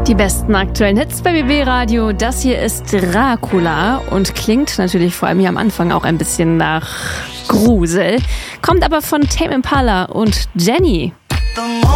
Die besten aktuellen Hits bei BB Radio. Das hier ist Dracula und klingt natürlich vor allem hier am Anfang auch ein bisschen nach Grusel. Kommt aber von Tame Impala und Jenny.